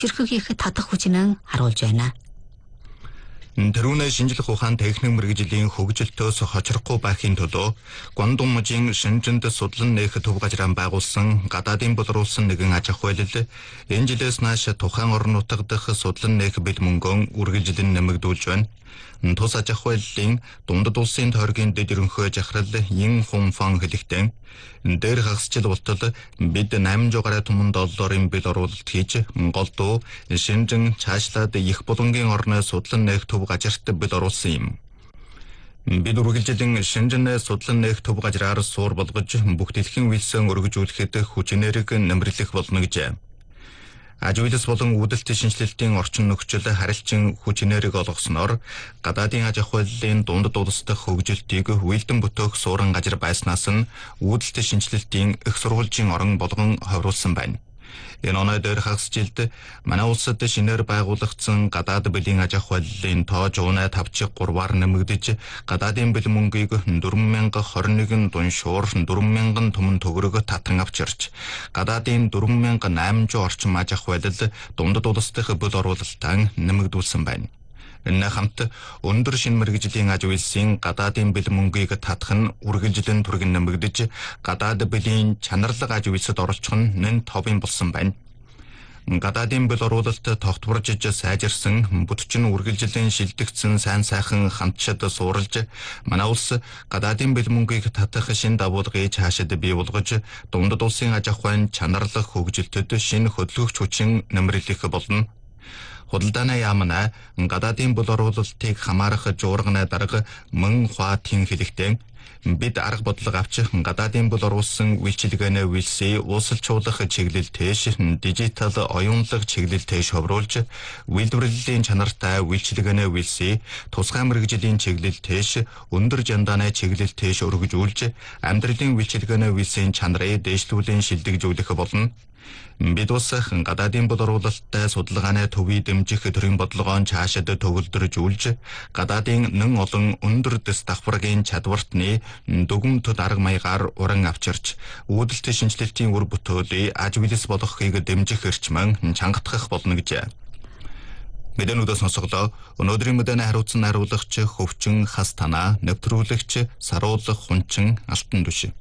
Тэрхүүгийнхээ татах хүчнэн харуулж байна. Тэрүүнээ шинжлэх ухаан техник мэргэжлийн хөгжилтөөс хочрохгүй байхын төлөө Гуандунмужийн Шэнжэнд судлан нээх төв газраа байгуулсан гадаадын боловсруулсан нэгэн аж ахуй хэлэл энэ жилээс нааш тухайн орон нутаг дахь судлан нээх бэл мөнгөн үргэлжлэн нэмэгдүүлж байна. Тус аж ахуй хэллийн дундад улсын тойргийн дэд ерөнхий жахрал Ин Хунфан хэлэхдээ дээр хагасчил болтол бид 800 гаруй түмэн долларын бэл оруулалт хийж голдуу Шэнжэн цаашлаад их булангийн орны судлан нээх төв газарт бэл оруулсан юм. Бид үргэлжлэн Шэнжэнэ судлан нээх төв газраар суур болгож бүх дэлхийн үйлсэн өргөжүүлэхэд хүчнэрэг нэмэрлэх болно гэжээ. Аж үйлс болон үүдэлт шинжилэлтийн орчин нөхцөл харилцан хүчнэрэг олгосноор гадаадын аж ахуй хэллийн дундад улс дахь хөгжилтийг үйлдэн бүтээх суурин газар байснаас нь үүдэлт шинжилэлтийн их сурвалжийн орон болгон ховруулсан байна. Энэ оноо дээр хагас жилд манай улсад шинээр байгуулагдсан гадаад бэлгийн аж ахуй хэллийн тоо 153-аар нэмэгдэж гадаадын бэл мөнгийг 4021 дун шуур 4000 түмэн төгрөг татан авчирч гадаадын 4800 орчим аж ахуй хэлэл дундад улс дахь бэл оруулалтаа нэмэгдүүлсэн байна. Энэ хамт өндөр шин мэргэжлийн аж үйлсийн гадаадын бэл мөнгийг татах нь үргэлжлэн түргэн нэмэгдэж гадаад бэлийн чанарлаг аж үйлсэд оролцох нь нэн товын болсон байна. Гадаадын бэл оруулалт тогтворж сайжирсан бүтчин үргэлжлэн шилдэгдсэн сайн сайхан хамтчад суурилж манай улс гадаадын бэл мөнгийг татах шин давуулгыг хаашид бий болгож дундад улсын аж ахуйн чанарлаг хөгжилтөд шинэ хөдөлгөгч хүчин нэмэрлэх болно. Худалдааны яамна гадаадын бэл оруулалтыг хамаарах жуурганы дарга Мөн Хуатин хэлэхдээ бид арга бодлого авч гадаадын бэл оруулсан үйлчилгээний үйлсээ уусалжуулах чиглэл тэш дижитал оюунлаг чиглэл тэш ховруулж үйлдвэрлэлийн чанартай үйлчилгээний үйлсээ тусгай мэргэжлийн чиглэл тэш өндөр жандааны чиглэл тэш өргөжүүлж амьдралын үйлчилгээний үйлсийн чанарыг дээшлүүлэн шилдэгжүүлэх болно. Бид ус гадаадын бэл оруулалттай судалгааны төвийг дэмжих төрийн бодлогоон цаашид төгөлдржүүлж гадаадын нэн олон өндөр дэс давхаргийн чадвартны дүгнэлт арга маягаар уран авчирч үүдэлт шинжилэлтийн үр бүтээлийг аж үйлс болгохыг дэмжих эрчмэн чангатгах болно гэжээ. Мэдээнүүдээс сонсголоо өнөөдрийн мэдээний хариуцсан хариулагч Хөвчин Хас танаа нэвтрүүлэгч Саруулах Хунчин Алтан түши.